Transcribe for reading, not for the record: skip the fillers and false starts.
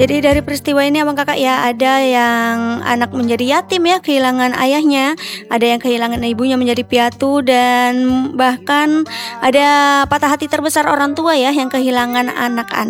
Jadi dari peristiwa ini Abang Kakak ya, ada yang anak menjadi yatim ya, kehilangan ayahnya, ada yang kehilangan ibunya menjadi piatu, dan bahkan ada patah hati terbesar orang tua ya, yang kehilangan anak-anak.